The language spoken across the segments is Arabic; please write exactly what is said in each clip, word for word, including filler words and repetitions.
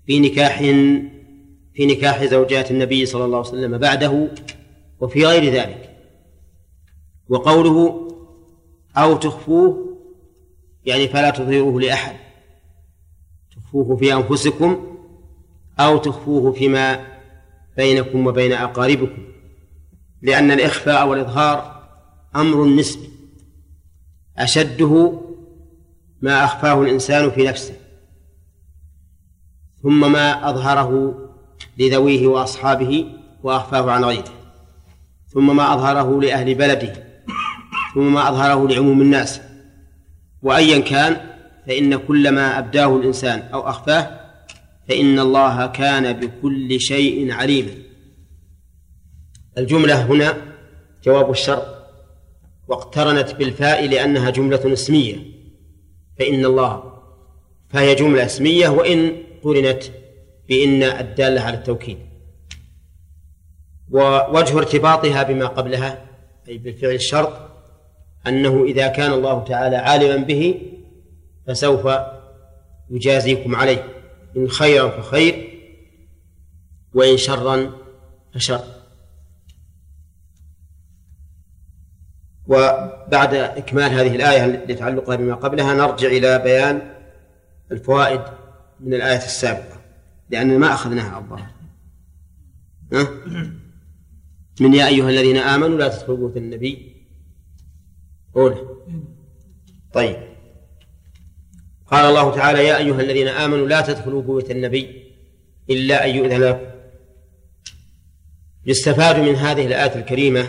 في نكاح في نكاح زوجات النبي صلى الله عليه وسلم بعده وفي غير ذلك. وقوله أو تخفوه يعني فلا تظهروه لأحد، تخفوه في أنفسكم أو تخفوه فيما بينكم وبين أقاربكم، لأن الإخفاء أو الإظهار أمر نسبي، أشده ما أخفاه الإنسان في نفسه، ثم ما أظهره لذويه وأصحابه وأخفاه عن غيره، ثم ما أظهره لأهل بلده، ثم ما أظهره لعموم الناس. وأيا كان فإن كل ما أبداه الإنسان أو أخفاه فإن الله كان بكل شيء عليما. الجملة هنا جواب الشرط، واقترنت بالفاء لأنها جملة اسمية، فإن الله، فهي جملة اسمية وإن قرنت بإن الدالة على التوكيد. ووجه ارتباطها بما قبلها أي بالفعل الشرط أنه إذا كان الله تعالى عالما به فسوف يجازيكم عليه، إن خيرا فخير وإن شرا فشر. وبعد إكمال هذه الآية لتعلقها بما قبلها نرجع إلى بيان الفوائد من الآية السابقة، لأننا ما أخذناها الظاهر. من يا أيها الذين آمنوا لا تدخلوا بيوت النبي أولى. طيب، قال الله تعالى يا أيها الذين آمنوا لا تدخلوا بيوت النبي إلا أن يؤذن لكم. يستفاد من هذه الآية الكريمة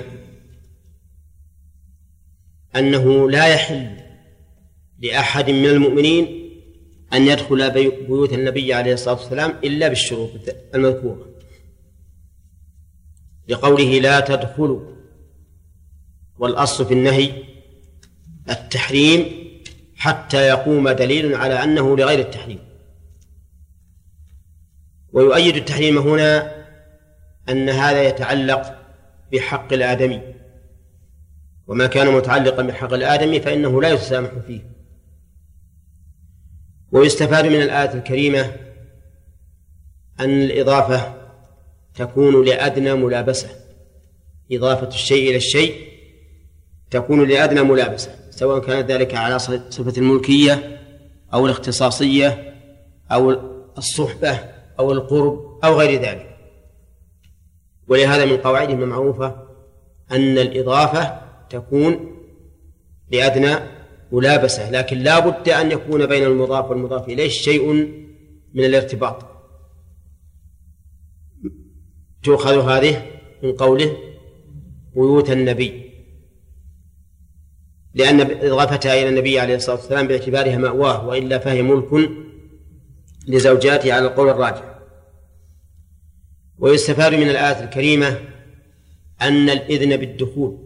أنه لا يحل لأحد من المؤمنين أن يدخل بيوت النبي عليه الصلاة والسلام إلا بالشروط المذكورة، لقوله لا تدخلوا، والأصل في النهي التحريم حتى يقوم دليل على أنه لغير التحريم. ويؤيد التحريم هنا أن هذا يتعلق بحق الآدمي، وما كان متعلقا بحق الآدمي فإنه لا يتسامح فيه. ويستفاد من الآية الكريمة أن الإضافة تكون لأدنى ملابسة، إضافة الشيء إلى الشيء تكون لأدنى ملابسة، سواء كانت ذلك على صفة الملكية أو الاختصاصية أو الصحبة أو القرب أو غير ذلك. ولهذا من قواعدهم المعروفة أن الإضافة تكون لأدنى ملابسة، لكن لا بد أن يكون بين المضاف والمضاف إليه شيء من الارتباط. تؤخذ هذه من قوله بيوت النبي، لأن إضافتها إلى النبي عليه الصلاة والسلام باعتبارها مأواه، وإلا فهي ملك لزوجاته على القول الراجح. ويستفاد من الآية الكريمة أن الإذن بالدخول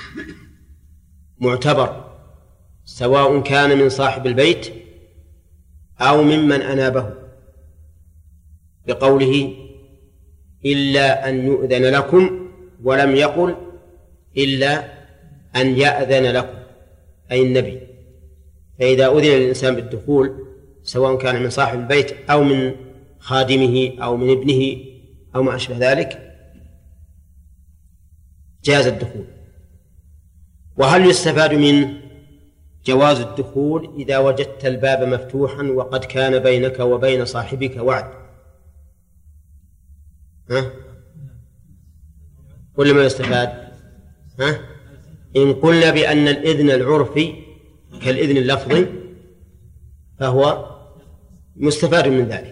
معتبر، سواء كان من صاحب البيت أو ممن أنابه، بقوله إلا أن يؤذن لكم، ولم يقل إلا أن يأذن لكم أي النبي. فإذا أذن للإنسان بالدخول سواء كان من صاحب البيت أو من خادمه أو من ابنه أو ما أشبه ذلك جاز الدخول. وهل يستفاد من جواز الدخول إذا وجدت الباب مفتوحا وقد كان بينك وبين صاحبك وعد؟ ها؟ ولا ما يستفاد؟ ها؟ إن قلنا بأن الإذن العرفي كالإذن اللفظي فهو مستفاد من ذلك.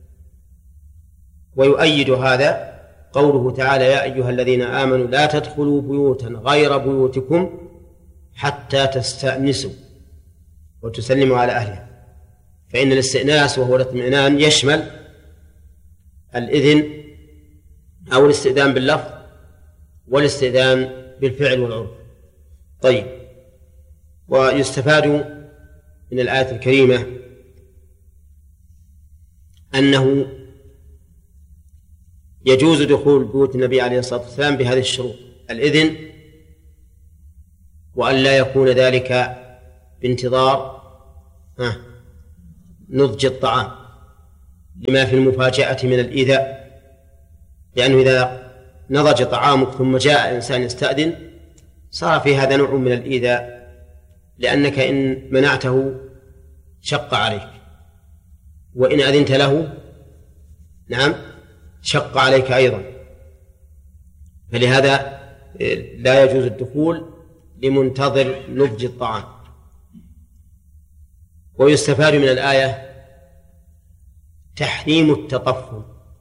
ويؤيد هذا قوله تعالى يا أيها الذين آمنوا لا تدخلوا بيوتا غير بيوتكم حتى تستأنسوا وتسلموا على أهلها. فإن الاستئناس وهو الاطمئنان يشمل الإذن أو الاستئذان باللفظ والاستئذان بالفعل والعرف. طيب، ويستفاد من الآية الكريمة أنه يجوز دخول بيوت النبي عليه الصلاة والسلام بهذه الشروط: الإذن، وأن لا يكون ذلك بانتظار نضج الطعام، لما في المفاجأة من الإيذاء، لأنه إذا نضج طعامك ثم جاء إنسان يستأذن صار في هذا نوع من الإيذاء، لأنك إن منعته شق عليك، وإن أذنت له نعم شق عليك أيضا. فلهذا لا يجوز الدخول لمنتظر نضج الطعام. ويستفاد من الآية تحريم التطفل.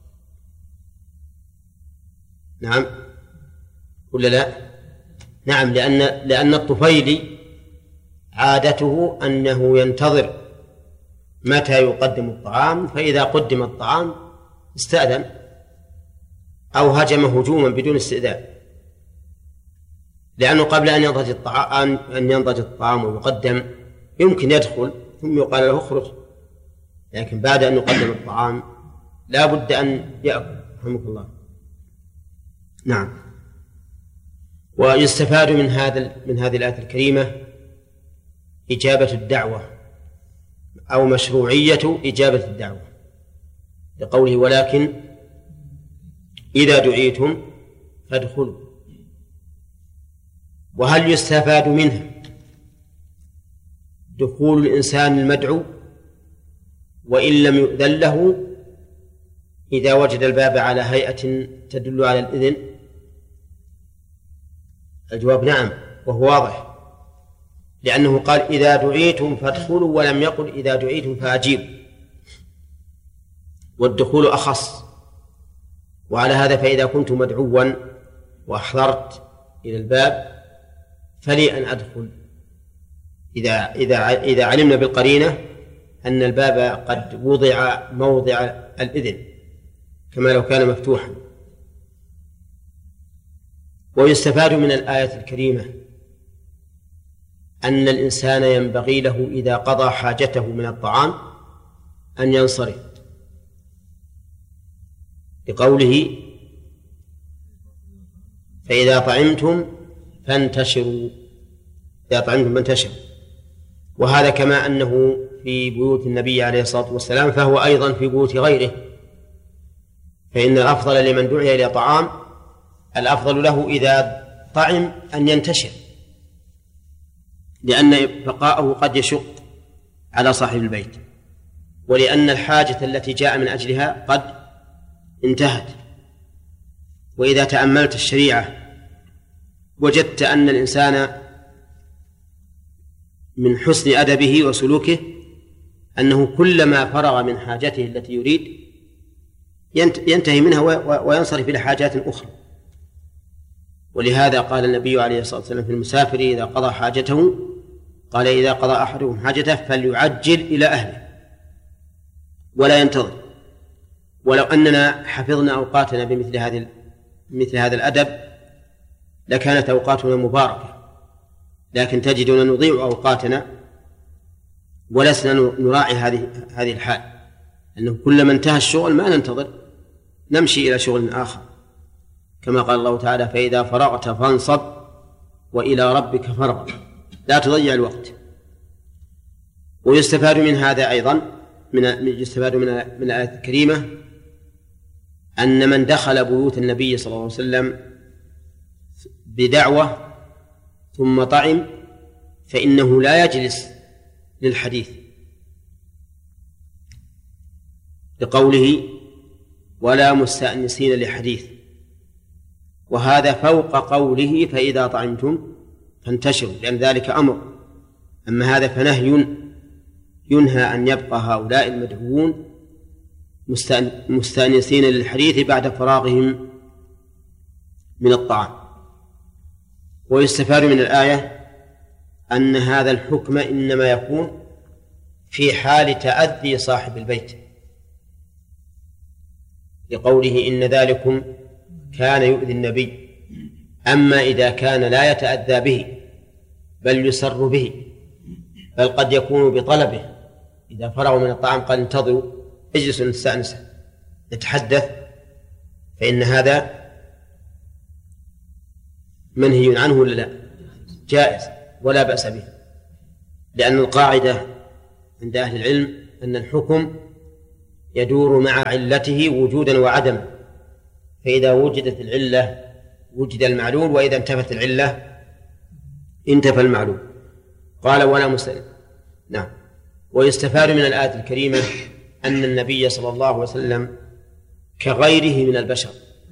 نعم ولا لا؟ نعم، لأن لأن الطفيلي عادته أنه ينتظر متى يقدم الطعام، فإذا قدم الطعام استأذن أو هجم هجوما بدون استئذان، لأنه قبل أن ينضج الطعام أن ينضج الطعام ويقدم يمكن يدخل ثم يقال له اخرج، لكن بعد أن يقدم الطعام لا بد أن يأكل. رحمك الله. نعم. ويستفاد من هذا من هذه الآية الكريمة إجابة الدعوة أو مشروعية إجابة الدعوة، لقوله ولكن إذا دعيتم فادخلوا. وهل يستفاد منه دخول الإنسان المدعو وإن لم يؤذن له إذا وجد الباب على هيئة تدل على الإذن؟ الجواب نعم، وهو واضح، لأنه قال إذا دعيتم فادخلوا ولم يقل إذا دعيتم فأجيبوا، والدخول أخص. وعلى هذا فإذا كنت مدعوا وأحضرت إلى الباب فلي أن أدخل إذا إذا إذا علمنا بالقرينة أن الباب قد وضع موضع الإذن كما لو كان مفتوحا. ويستفاد من الآية الكريمة أن الإنسان ينبغي له إذا قضى حاجته من الطعام أن ينصرف، لقوله فإذا طعمتم فانتشروا، إذا طعمتم فانتشروا. وهذا كما أنه في بيوت النبي عليه الصلاة والسلام فهو أيضا في بيوت غيره، فإن الأفضل لمن دعي إلى طعام الأفضل له إذا طعم أن ينتشر، لأن بقاءه قد يشق على صاحب البيت، ولأن الحاجة التي جاء من أجلها قد انتهت. وإذا تأملت الشريعة وجدت أن الإنسان من حسن أدبه وسلوكه أنه كلما فرغ من حاجته التي يريد ينتهي منها وينصرف إلى حاجات أخرى. ولهذا قال النبي عليه الصلاة والسلام في المسافر إذا قضى حاجته قال إذا قضى أحدهم حاجته فليعجل إلى أهله ولا ينتظر. ولو أننا حفظنا أوقاتنا بمثل هذه مثل هذا الأدب لكانت أوقاتنا مباركة، لكن تجدنا نضيع أوقاتنا ولسنا نراعي هذه هذه الحال، أنه كلما انتهى الشغل ما ننتظر نمشي إلى شغل آخر، كما قال الله تعالى فإذا فرغت فانصب وإلى ربك فارغب، لا تضيع الوقت. ويستفاد من هذا أيضا من يستفاد من من الآية الكريمة أن من دخل بيوت النبي صلى الله عليه وسلم بدعوة ثم طعم فإنه لا يجلس للحديث، لقوله ولا مستأنسين لحديث، وهذا فوق قوله فإذا طعمتم فانتشروا، لأن ذلك أمر. أما هذا فنهي ينهى أن يبقى هؤلاء المدعوون مستأنسين للحديث بعد فراغهم من الطعام. ويستفاد من الآية أن هذا الحكم إنما يكون في حال تأذي صاحب البيت، لقوله إن ذلكم كان يؤذي النبي. أما إذا كان لا يتأذى به بل يسر به، بل قد يكون بطلبه إذا فرغوا من الطعام قال انتظروا اجلسوا نستأنس نتحدث، فإن هذا منهي عنه ولا لا؟ جائز ولا بأس به، لأن القاعدة عند أهل العلم أن الحكم يدور مع علته وجودا وعدما، فإذا وجدت العلة وجد المعلول، وإذا انتفت العلة انتفى المعلول. قال ولا مسلم. نعم. ويستفاد من الآية الكريمة أن النبي صلى الله عليه وسلم كغيره من البشر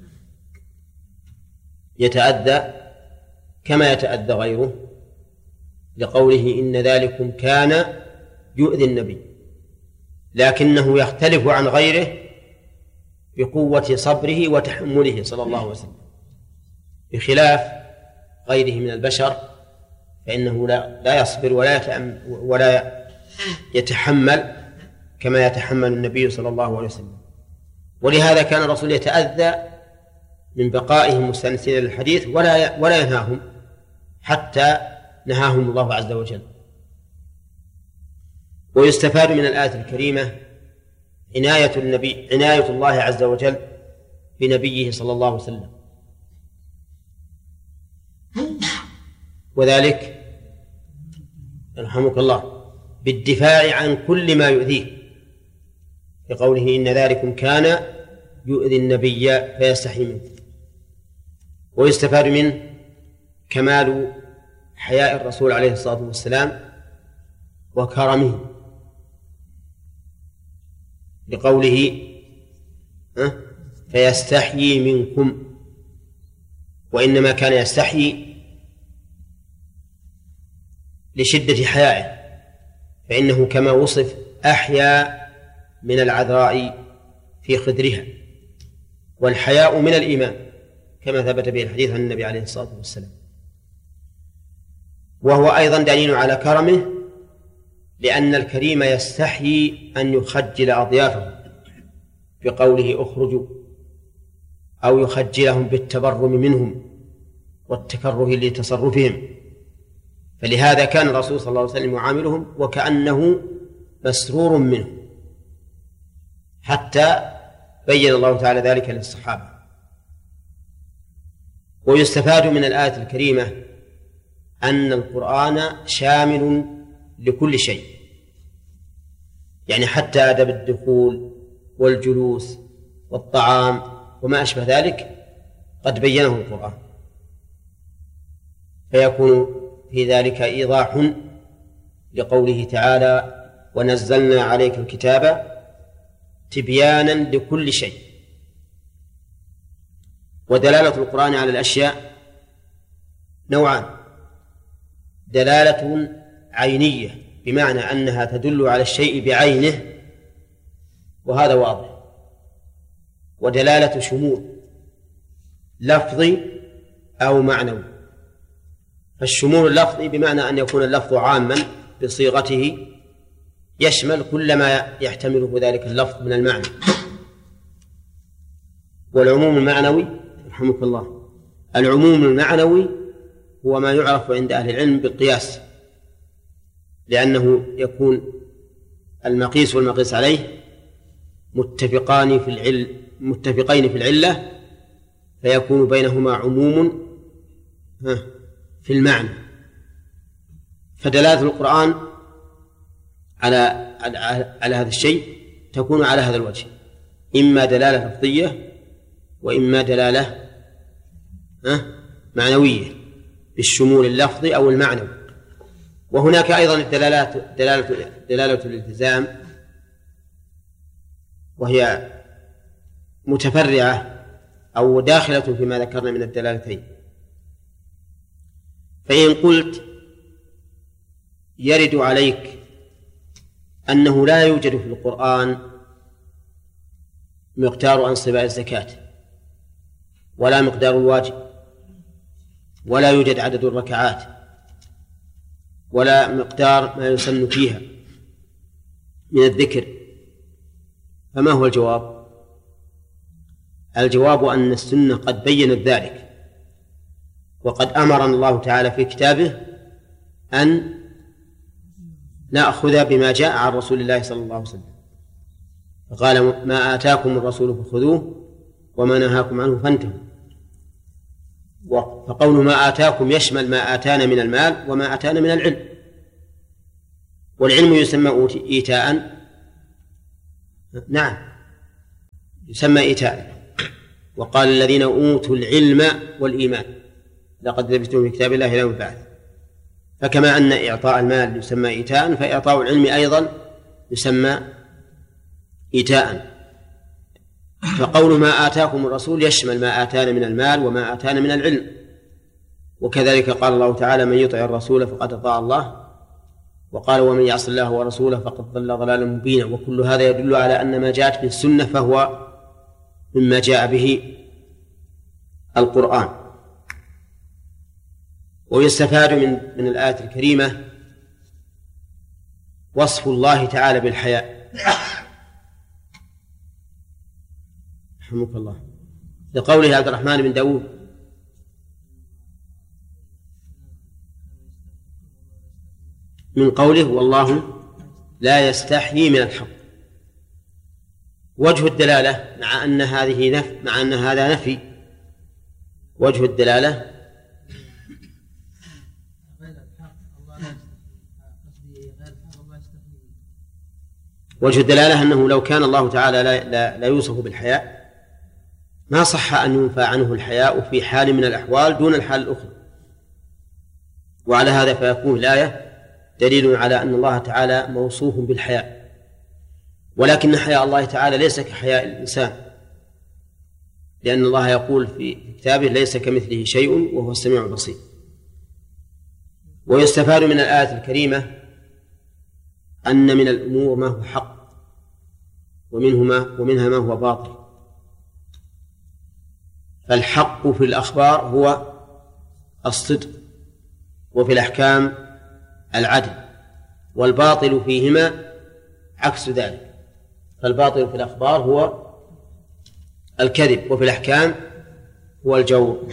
يتأذى كما يتأذى غيره، لقوله إن ذلكم كان يؤذي النبي، لكنه يختلف عن غيره بقوة صبره وتحمله صلى الله عليه وسلم، بخلاف غيره من البشر فإنه لا لا يصبر ولا ولا يتحمل كما يتحمل النبي صلى الله عليه وسلم. ولهذا كان الرسول يتأذى من بقائهم مستأنسين للحديث ولا ولا ينهاهم حتى نهاهم الله عز وجل. ويستفاد من الآية الكريمة عناية النبي عناية الله عز وجل بنبيه صلى الله عليه وسلم، وذلك يرحمك الله بالدفاع عن كل ما يؤذيه، بقوله إن ذلكم كان يؤذي النبي فيستحي منه. ويستفاد منه كمال حياء الرسول عليه الصلاة والسلام وكرمه، لقوله فيستحيي منكم، وإنما كان يستحيي لشدة حيائه، فإنه كما وصف أحيا من العذراء في خدرها، والحياء من الإيمان كما ثبت به الحديث عن النبي عليه الصلاة والسلام. وهو أيضا دليل على كرمه، لأن الكريم يستحيي أن يخجل أضيافه بقوله اخرجوا، أو يخجلهم بالتبرم منهم والتكره لتصرفهم، فلهذا كان الرسول صلى الله عليه وسلم يعاملهم وكأنه مسرور منه، حتى بين الله تعالى ذلك للصحابة. ويستفاد من الآية الكريمة أن القرآن شامل لكل شيء، يعني حتى أدب الدخول والجلوس والطعام وما أشبه ذلك قد بينه القرآن، فيكون في ذلك إيضاح لقوله تعالى ونزلنا عليك الكتاب تبيانا لكل شيء. ودلالة القرآن على الأشياء نوعان: دلالة عينية بمعنى أنها تدل على الشيء بعينه وهذا واضح، ودلالة شمول لفظي أو معنوي. فالشمول اللفظي بمعنى أن يكون اللفظ عاما بصيغته يشمل كل ما يحتمله ذلك اللفظ من المعنى. والعموم المعنوي رحمك الله، العموم المعنوي هو ما يعرف عند أهل العلم بالقياس، لأنه يكون المقيس والمقيس عليه متفقان في العلم متفقين في العلة، فيكون بينهما عموم في المعنى. فدلالة القرآن على على هذا الشيء تكون على هذا الوجه، إما دلالة لفظية وإما دلالة معنوية بالشمول اللفظي أو المعنوي. وهناك أيضا الدلالات دلالة دلالة الالتزام، وهي متفرعة أو داخلة فيما ذكرنا من الدلالتين. فإن قلت يرد عليك أنه لا يوجد في القرآن مقدار أنصباء الزكاة ولا مقدار الواجب ولا يوجد عدد الركعات ولا مقدار ما يسن فيها من الذكر، فما هو الجواب؟ الجواب أن السنة قد بينت ذلك، وقد أمرنا الله تعالى في كتابه أن نأخذ بما جاء عن رسول الله صلى الله عليه وسلم، فقال ما آتاكم الرسول فخذوه وما نهاكم عنه فانتهوا. فقول ما آتاكم يشمل ما آتانا من المال وما آتانا من العلم، والعلم يسمى إيتاء نعم يسمى إيتاء. وقال الذين أوتوا العلم والإيمان لقد لبثتم في كتاب الله إلى يوم البعث. فكما أن إعطاء المال يسمى إيتاء، فإعطاء العلم أيضا يسمى إيتاء. فقول ما آتاكم الرسول يشمل ما آتانا من المال وما آتانا من العلم. وكذلك قال الله تعالى من يطع الرسول فقد أطاع الله، وقال ومن يعص الله ورسوله فقد ضل ضلالا مبينا. وكل هذا يدل على أن ما جاءت به السنة فهو مما جاء به القرآن. ويستفاد من من الآية الكريمة وصف الله تعالى بالحياء رحمك الله، لقوله عبد الرحمن بن داود من قوله والله لا يستحيي من الحق. وجه الدلالة مع أن هذه نفي مع أن هذا نفي، وجه الدلالة وجه الدلالة أنه لو كان الله تعالى لا, لا, لا يوصف بالحياء ما صح أن ينفى عنه الحياء في حال من الأحوال دون الحال الأخرى. وعلى هذا فيكون الآية دليل على أن الله تعالى موصوف بالحياء، ولكن حياء الله تعالى ليس كحياء الإنسان، لأن الله يقول في كتابه ليس كمثله شيء وهو السميع البصير. ويستفاد من الآية الكريمة أن من الأمور ما هو حق ومنهما ومنها ما هو باطل. فالحق في الأخبار هو الصدق، وفي الأحكام العدل، والباطل فيهما عكس ذلك. فالباطل في الأخبار هو الكذب، وفي الأحكام هو الجور.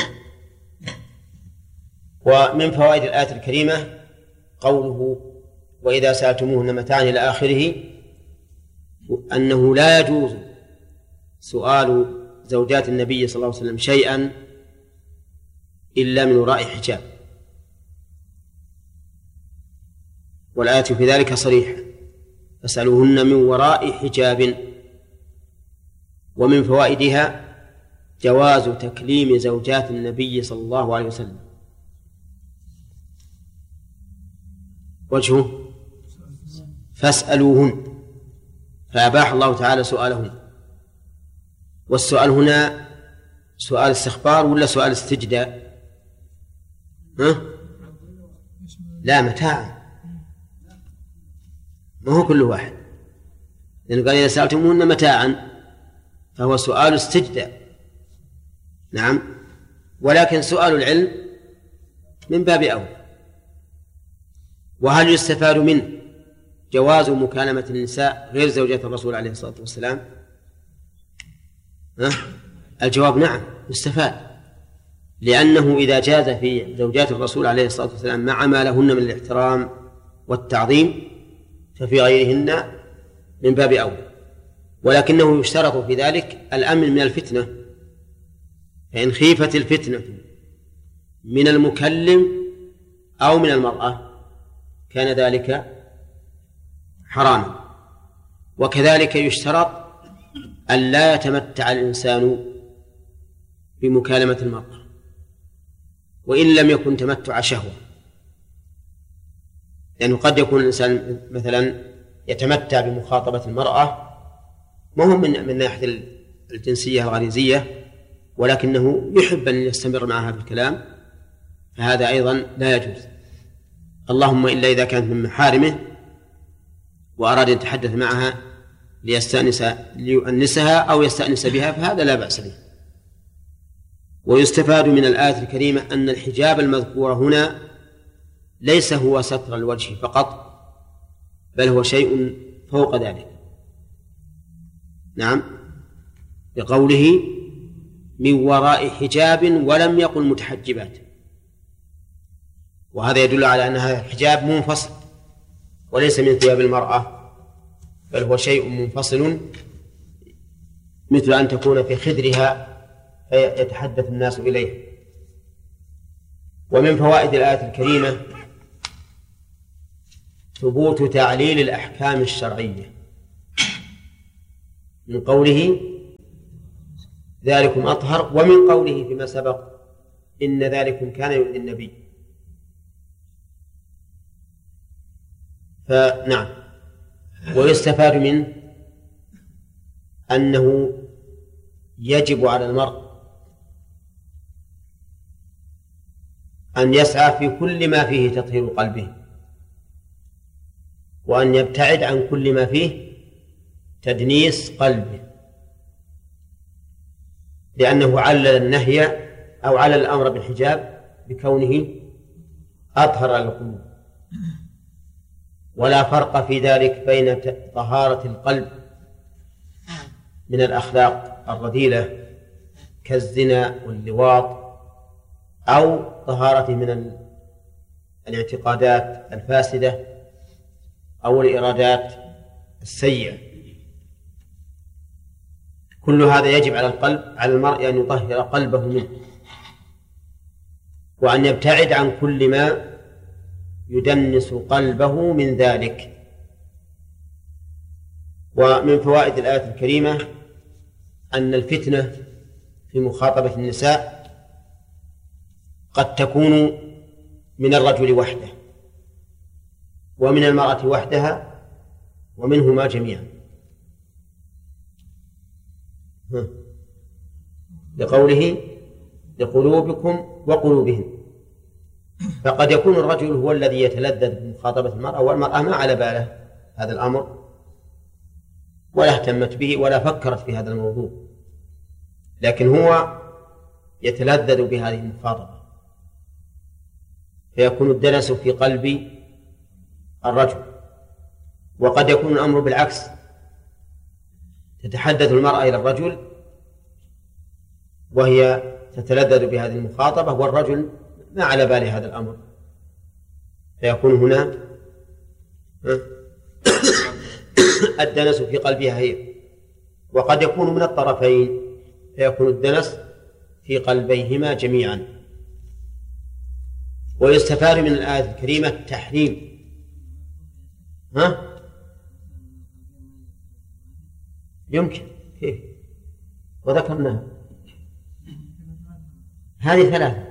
ومن فوائد الآية الكريمة قوله وإذا سألتموهن متاعا إلى آخره، أنه لا يجوز سؤال زوجات النبي صلى الله عليه وسلم شيئا إلا من وراء حجاب، والآية في ذلك صريحة فاسألوهن من وراء حجاب. ومن فوائدها جواز تكليم زوجات النبي صلى الله عليه وسلم. وجهه فاسألوهن، فأباح الله تعالى سؤالهن. والسؤال هنا سؤال استخبار ولا سؤال استجداء؟ ها؟ لا، متاعا، ما هو كل واحد، لأنه قال إذا سألتموهن متاعا فهو سؤال استجداء. نعم، ولكن سؤال العلم من باب أولى. وهل يستفاد منه جواز مكالمة النساء غير زوجات الرسول عليه الصلاة والسلام؟ ها؟ الجواب نعم يستفاد، لأنه إذا جاز في زوجات الرسول عليه الصلاة والسلام مع ما لهن من الاحترام والتعظيم ففي غيرهن من باب أولى. ولكنه يشترط في ذلك الأمن من الفتنة، فإن خيفت الفتنة من المكلم أو من المرأة كان ذلك حراما. وكذلك يشترط أن لا يتمتع الإنسان بمكالمة المرأة وإن لم يكن تمتع شهوة، لأنه قد يكون الإنسان مثلا يتمتع بمخاطبة المرأة ما هو من من ناحية الجنسية الغريزية، ولكنه يحب أن يستمر معها في الكلام، فهذا أيضا لا يجوز، اللهم إلا إذا كانت من محارمه وأراد أن يتحدث معها ليستأنس ليؤنسها أو يستأنس بها فهذا لا بأس به. ويستفاد من الآية الكريمة أن الحجاب المذكور هنا ليس هو ستر الوجه فقط، بل هو شيء فوق ذلك. نعم، بقوله من وراء حجاب ولم يقل متحجبات، وهذا يدل على أن هذا الحجاب منفصل وليس من ثياب المرأة، بل هو شيء منفصل مثل أن تكون في خدرها فيتحدث الناس إليه. ومن فوائد الآية الكريمة ثبوت تعليل الأحكام الشرعية من قوله ذلكم أطهر، ومن قوله فيما سبق إن ذلكم كان يؤذي النبي. فنعم. ويستفاد منه أنه يجب على المرء أن يسعى في كل ما فيه تطهير قلبه، وأن يبتعد عن كل ما فيه تدنيس قلبه، لأنه علل النهي أو علل الأمر بالحجاب بكونه أطهر القلوب. ولا فرق في ذلك بين طهارة القلب من الأخلاق الرذيلة كالزنا واللواط، أو طهارته من الاعتقادات الفاسدة أو الإرادات السيئة. كل هذا يجب على القلب على المرء أن يطهر قلبه منه، وأن يبتعد عن كل ما يدنس قلبه من ذلك. ومن فوائد الآية الكريمة أن الفتنة في مخاطبة النساء قد تكون من الرجل وحده، ومن المرأة وحدها، ومنهما جميعا، لقوله لقلوبكم وقلوبهم. فقد يكون الرجل هو الذي يتلذذ بمخاطبة المرأة، والمرأة ما على باله هذا الأمر ولا اهتمت به ولا فكرت في هذا الموضوع، لكن هو يتلذذ بهذه المخاطبة، فيكون الدنس في قلب الرجل. وقد يكون الأمر بالعكس، تتحدث المرأة إلى الرجل وهي تتلذذ بهذه المخاطبة، والرجل ما على بال هذا الأمر، فيكون هنا الدنس في قلبها هي. وقد يكون من الطرفين، فيكون الدنس في قلبيهما جميعا. ويستفاد من الآية الكريمة التحريم. ها؟ يمكن كيف؟ وذكرناها هذه ثلاثة: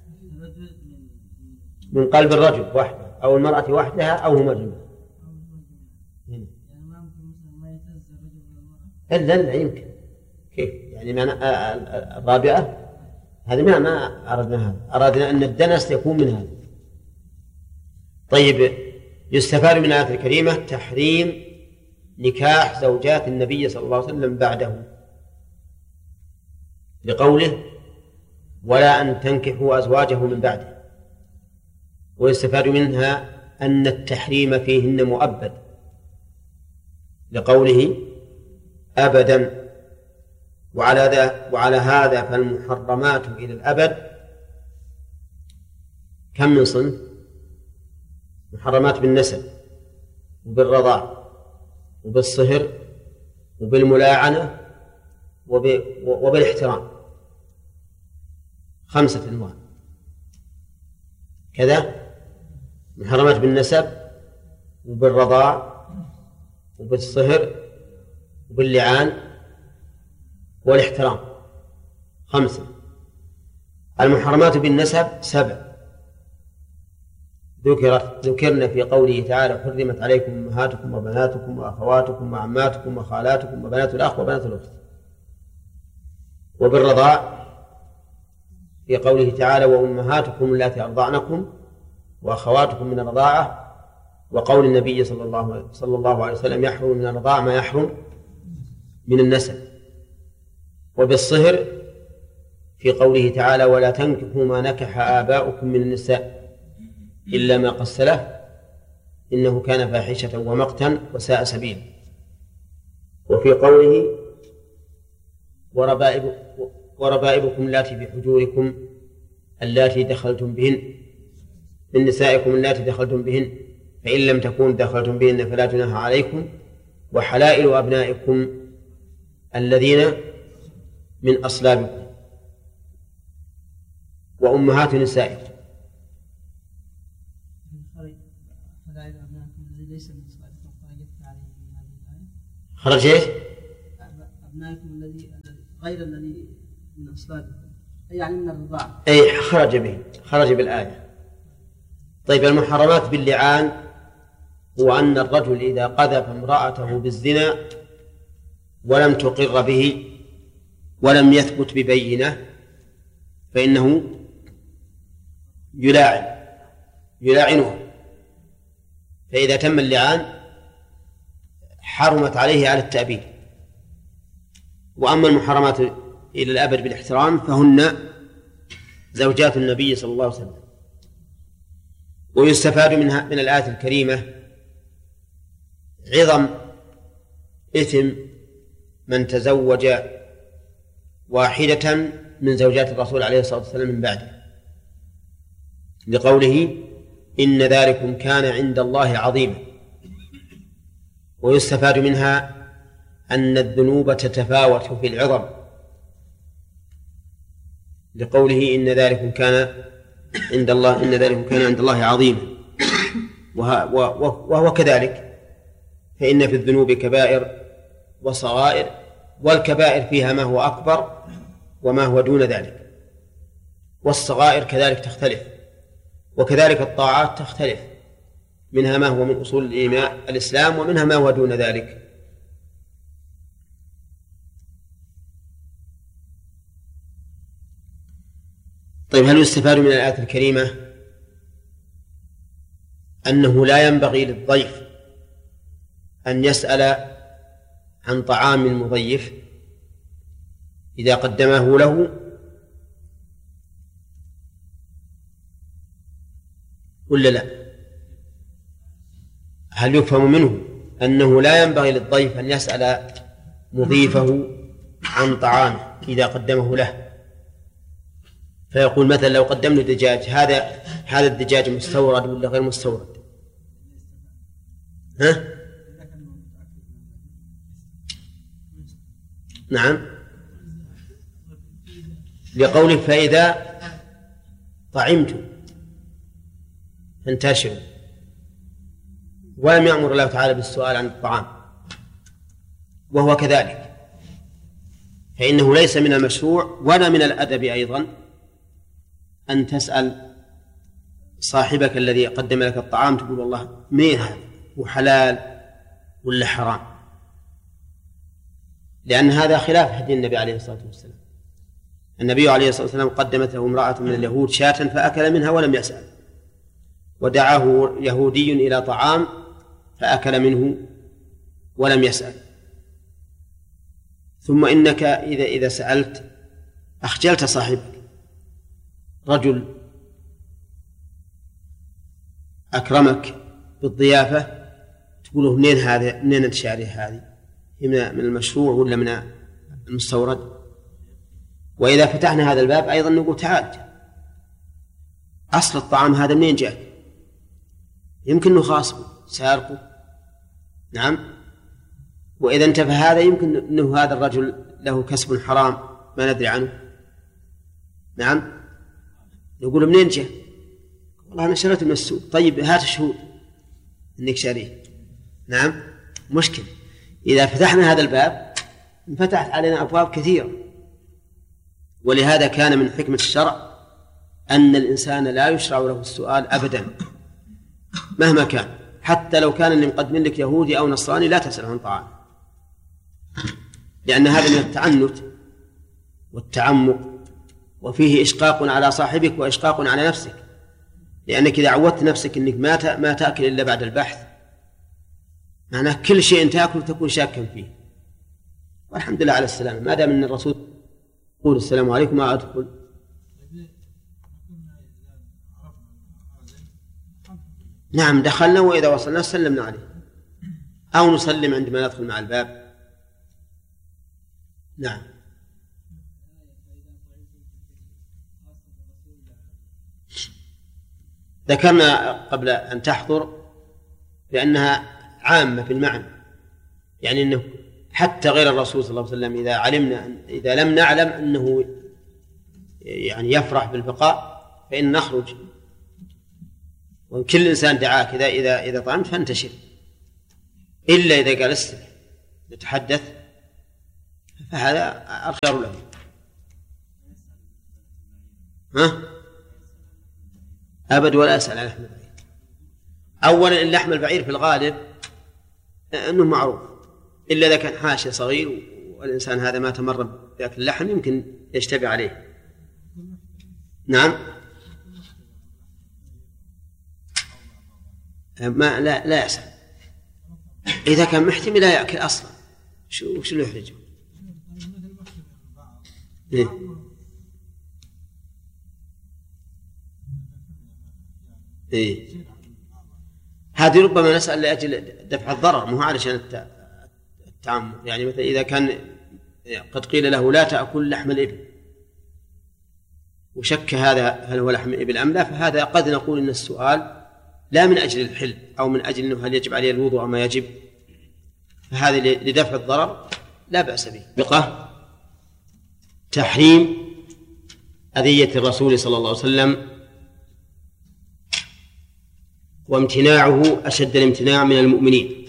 من قلب الرجل وحده، أو المرأة وحدها، أو هما جميعا. إلا لا يمكن كيف يعني؟ معنى الرابعة هذه ما ما أردنا هذا، أردنا أن الدنس يكون من هذا. طيب، يستفاد من الآية الكريمة تحريم نكاح زوجات النبي صلى الله عليه وسلم بعده، لقوله ولا أن تنكحوا أزواجه من بعده. ويستفاد منها أن التحريم فيهن مؤبد، لقوله أبدا. وعلى ذا وعلى هذا فالمحرمات إلى الأبد كم من صنف؟ محرمات بالنسب، وبالرضاع، وبالصهر، وبالملاعنة، وبالاحترام، خمسة أنواع. كذا محرمات بالنسب، وبالرضاع، وبالصهر، وباللعان، والاحترام، خمسة. المحرمات بالنسب سبع ذكرت ذكرنا في قوله تعالى حرمت عليكم أمهاتكم وبناتكم وأخواتكم وعماتكم وخالاتكم وبنات الأخ وبنات الأخت. وبالرضاع في قوله تعالى وأمهاتكم اللاتي أرضعنكم وأخواتكم من الرضاعة، وقول النبي صلى الله صلى الله عليه وسلم يحرم من الرضاعة ما يحرم من النسب. وبالصهر في قوله تعالى ولا تنكحوا ما نكح آباؤكم من النساء إلا ما قد سلف إنه كان فاحشة ومقتا وساء سبيلا. وفي قوله وربائب وربائبكم اللاتي بحجوركم اللاتي دخلتم بهن من نسائكم اللاتي دخلتم بهن فإن لم تكونوا دخلتم بهن فلا جناح عليكم وحلائل أبنائكم الذين من أصلابكم وأمهات نسائكم. خرج ايش؟ أبنائكم الذي غير الذي من أصلاده يعني من الرضاعة. أي خرج به، خرج بالآية. طيب المحرمات باللعان هو أن الرجل إذا قذف امرأته بالزنا ولم تقر به ولم يثبت ببينة فإنه يلاعن يلاعنه، فإذا تم اللعان حرمت عليه على التأبيد. وأما المحرمات إلى الأبد بالاحترام فهن زوجات النبي صلى الله عليه وسلم. ويستفاد منها من الآية الكريمة عظم إثم من تزوج واحدة من زوجات الرسول عليه الصلاة والسلام من بعده، لقوله إن ذلكم كان عند الله عظيما. ويستفاد منها أن الذنوب تتفاوت في العظم، لقوله إن ذلكم كان عند الله إن ذلكم كان عند الله عظيما. وهو كذلك، فإن في الذنوب كبائر وصغائر، والكبائر فيها ما هو أكبر وما هو دون ذلك، والصغائر كذلك تختلف، وكذلك الطاعات تختلف، منها ما هو من أصول الإيمان الإسلام ومنها ما هو دون ذلك. طيب هل يستفاد من الآية الكريمة أنه لا ينبغي للضيف أن يسأل عن طعام المضيف إذا قدمه له، ولا لا؟ هل يفهم منه أنه لا ينبغي للضيف أن يسأل مضيفه عن طعام إذا قدمه له، فيقول مثلا لو قدم له دجاج، هذا هذا الدجاج مستورد ولا غير مستورد؟ ها؟ نعم، لقوله فإذا طعمتم فانتشروا، ولم يأمر الله تعالى بالسؤال عن الطعام، وهو كذلك، فإنه ليس من المشروع ولا من الأدب أيضا أن تسأل صاحبك الذي قدم لك الطعام تقول والله منين هذا وحلال ولا حرام، لأن هذا خلاف هدي النبي عليه الصلاة والسلام. النبي عليه الصلاة والسلام قدمت له امرأة من اليهود شاة فأكل منها ولم يسأل، ودعاه يهودي إلى طعام فأكل منه ولم يسأل. ثم إنك إذا إذا سألت أخجلت صاحبك، رجل أكرمك بالضيافة تقوله منين هذا، منين أنت شاري هذه، من المشروع ولا من المستورد؟ وإذا فتحنا هذا الباب أيضا نقول تعال أصل الطعام هذا منين جاء، يمكن أنه خاصبه سارقه، نعم، وإذا انتفى هذا يمكن أنه هذا الرجل له كسب حرام ما ندري عنه، نعم، نقول منين جاء؟ والله أنا شريته من السوق. طيب هات الشهود أنك شاريه، نعم، مشكل. إذا فتحنا هذا الباب انفتحت علينا أبواب كثيرة. ولهذا كان من حكمة الشرع أن الإنسان لا يشرع له السؤال أبدا مهما كان، حتى لو كان اللي مقدم لك يهودي أو نصراني لا تسأل عن طعام، لأن هذا من التعنت والتعمق، وفيه إشقاق على صاحبك وإشقاق على نفسك، لأنك إذا عودت نفسك أنك ما ما تأكل إلا بعد البحث، معناه كل شيء تأكل تكون شاكا فيه. والحمد لله على السلامة، ما دام أن الرسول يقول السلام عليكم ما أدخل. نعم دخلنا، وإذا وصلنا سلمنا عليه أو نسلم عندما ندخل مع الباب. نعم. ذكرنا قبل أن تحضر بأنها عامة في المعنى، يعني أنه حتى غير الرسول صلى الله عليه وسلم إذا علمنا إذا لم نعلم أنه يعني يفرح بالبقاء فإن نخرج، وكل إنسان دعاك إذا إذا إذا طعمت فانتشر، إلا إذا جلست نتحدث فهذا الخيار له. ها؟ أبد ولا أسأل عن لحم البعير. أولا إن لحم البعير في الغالب أنه معروف، إلا إذا كان حاشي صغير والإنسان هذا ما تمر بأكل اللحم يمكن يشتبه عليه. نعم. ما لا لا يسأل إذا كان محتمل لا يأكل أصلا. شو شو اللي يحرجه؟ إيه؟ إيه؟ هذه ربما نسأل لأجل دفع الضرر، مو علشان التعمد. يعني مثلا إذا كان قد قيل له لا تأكل لحم الإبل وشك هذا هل هو لحم الإبل أم لا، فهذا قد نقول إن السؤال لا من أجل الحل أو من أجل أنه هل يجب عليه الوضوء أو ما يجب، فهذا لدفع الضرر لا بأس به. بقى تحريم أذية الرسول صلى الله عليه وسلم وامتناعه أشد الامتناع من المؤمنين،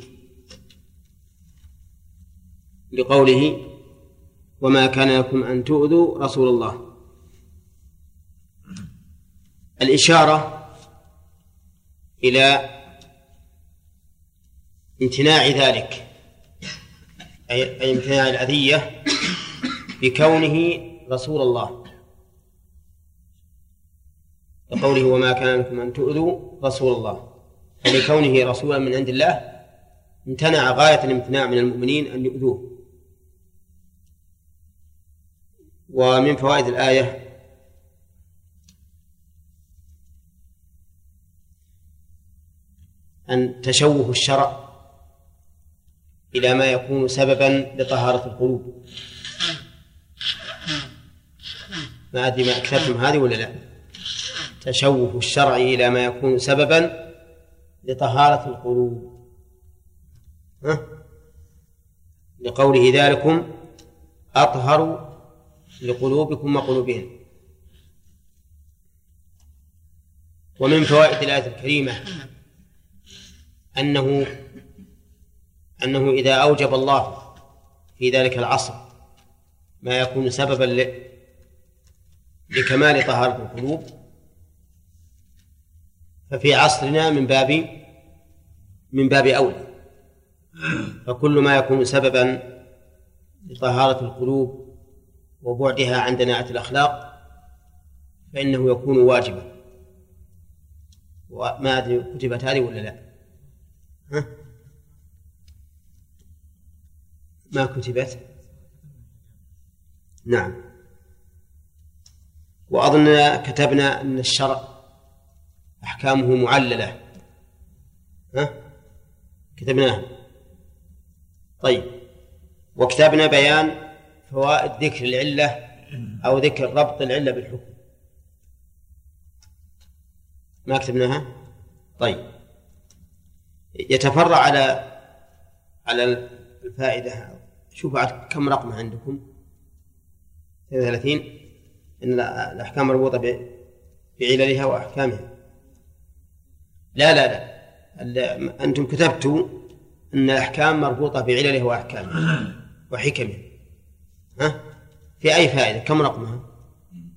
لقوله وما كان لكم أن تؤذوا رسول الله. الإشارة إلى امتناع ذلك، أي امتناع الأذية بكونه رسول الله، لقوله وما كان لكم أن تؤذوا رسول الله، فلكونه رسولا من عند الله امتنع غاية الامتناع من المؤمنين أن يؤذوه. ومن فوائد الآية أن تشوه الشرع إلى ما يكون سببا لطهارة القلوب. ما أدري ما أكثرتم هذه ولا لا؟ تشوه الشرع إلى ما يكون سببا لطهارة القلوب، ها؟ لقوله ذلكم أطهر لقلوبكم وقلوبهم. ومن فوائد الآية الكريمة أنه أنه إذا أوجب الله في ذلك العصر ما يكون سببا لكمال طهارة القلوب، ففي عصرنا من باب من باب أولى. فكل ما يكون سببا لطهارة القلوب وبعدها عن دناءة الأخلاق فإنه يكون واجبا. وما أدري كتبت هذه ولا لا؟ ها؟ ما كتبت؟ نعم. وأظن كتبنا أن الشرع أحكامه معللة، ها؟ كتبناها. طيب، وكتبنا بيان فوائد ذكر العلة أو ذكر ربط العلة بالحكم، ما كتبناها؟ طيب، يتفرع على على الفائدة. شوفوا كم رقم عندكم؟ ثلاثين. إن الأحكام مربوطة بعللها وأحكامها. لا لا لا أنتم كتبتوا أن الأحكام مربوطة بعللها وأحكامها وحكمها. ها؟ في أي فائدة؟ كم رقمها؟